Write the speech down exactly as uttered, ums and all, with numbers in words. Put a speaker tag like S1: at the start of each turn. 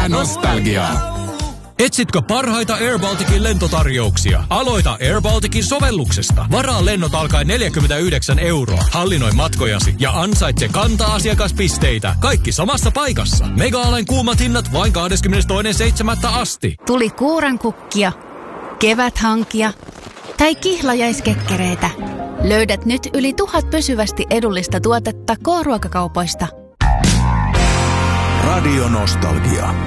S1: Lisää nostalgiaa.
S2: Etsitkö parhaita Air Balticin lentotarjouksia? Aloita Air Balticin sovelluksesta. Varaa lennot alkaen neljäkymmentäyhdeksän euroa. Hallinnoi matkojasi ja ansaitse kanta-asiakaspisteitä. Kaikki samassa paikassa. Mega-alen kuumat hinnat vain kahdeskymmenestoinen seitsemättä asti.
S3: Tuli kuurankukkia, keväthankia tai kihlajaiskekkereitä. Löydät nyt yli tuhat pysyvästi edullista tuotetta K-ruokakaupoista.
S4: Radio Nostalgia.